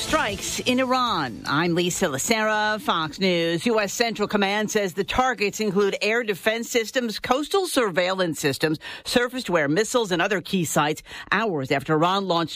strikes in Iran. I'm Lisa Lacera, Fox News. U.S. Central Command says the targets include air defense systems, coastal surveillance systems, surface-to-air missiles, and other key sites hours after Iran launched